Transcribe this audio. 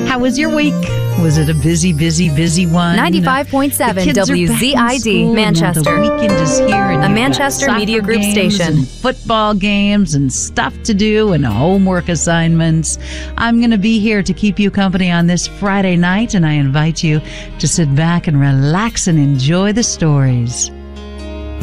How was your week? Was it a busy one? 95.7 WZID, Manchester. The weekend is here, and a Manchester Media Group station. And football games and stuff to do and homework assignments. I'm going to be here to keep you company on this Friday night, and I invite you to sit back and relax and enjoy the stories.